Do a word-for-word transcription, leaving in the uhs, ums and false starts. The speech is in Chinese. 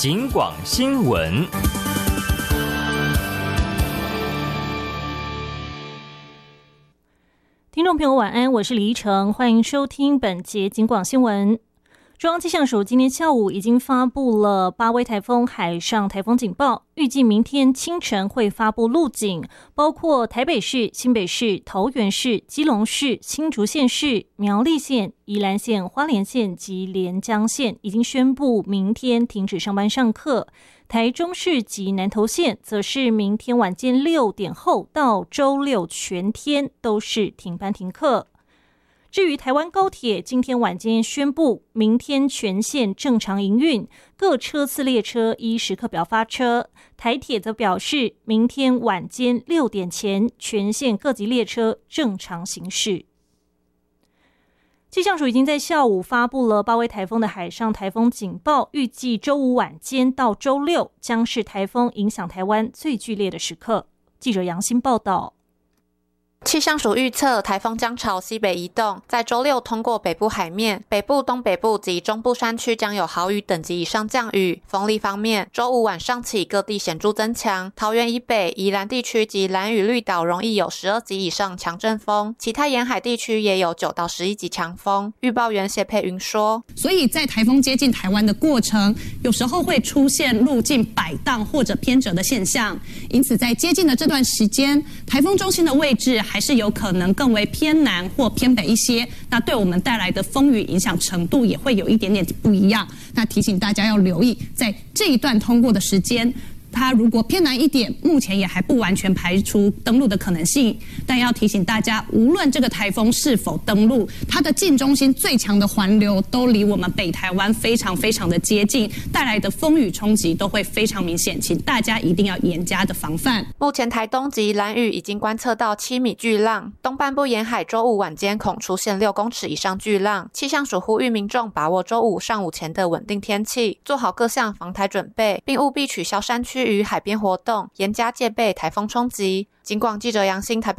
警广新闻。 听众朋友晚安，我是李依晨，欢迎收听本节警广新闻。中央气象署今天下午已经发布了八威台风海上台风警报，预计明天清晨会发布路警，包括台北市、新北市、桃园市、基隆市、新竹县市、苗栗县、宜兰县、花莲县及连江县已经宣布明天停止上班上课。台中市及南投县则是明天晚间六点后到周六全天都是停班停课。至于台湾高铁，今天晚间宣布明天全线正常营运，各车次列车依时刻表发车。台铁则表示，明天晚间六点前全线各级列车正常行驶。气象署已经在下午发布了八威台风的海上台风警报，预计周五晚间到周六将是台风影响台湾最剧烈的时刻。记者杨欣报道。 气象署预测，台风将朝西北移动，在周六通过北部海面，北部、东北部及中部山区将有豪雨等级以上降雨。风力方面，周五晚上起各地显著增强，桃园以北、宜兰地区及兰屿绿岛容易有十二级以上强阵风，其他沿海地区也有九到十一级强风。预报员谢佩云说， 所以在台风接近台湾的过程，有时候会出现路径摆荡或者偏折的现象，因此在接近的这段时间，台风中心的位置还是有可能更为偏南或偏北一些，那对我们带来的风雨影响程度也会有一点点不一样。那提醒大家要留意，在这一段通过的时间，它如果偏南一点，目前也还不完全排除登陆的可能性。但要提醒大家，无论这个台风是否登陆，它的近中心最强的环流都离我们北台湾非常非常的接近，带来的风雨冲击都会非常明显，请大家一定要严加的防范。 目前台东及兰屿已经观测到七米巨浪，东半部沿海周五晚间恐出现六公尺以上巨浪。气象署呼吁民众把握周五上午前的稳定天气，做好各项防台准备，并务必取消山区与海边活动，严加戒备台风冲击。警广记者杨欣台北